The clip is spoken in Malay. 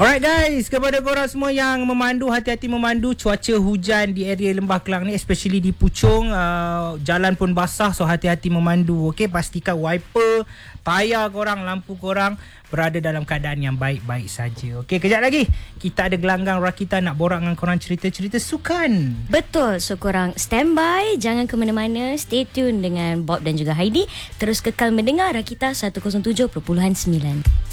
Alright guys, kepada korang semua yang memandu, hati-hati memandu. Cuaca hujan di area Lembah Kelang ni, especially di Puchong, jalan pun basah, so hati-hati memandu. Okay, pastikan wiper, tayar korang, lampu korang berada dalam keadaan yang baik-baik saja. Okay, kejap lagi kita ada gelanggang Rakita nak borak dengan korang cerita-cerita sukan. Betul, so korang standby, jangan ke mana-mana, stay tune dengan Bob dan juga Heidi. Terus kekal mendengar Rakita 107.9.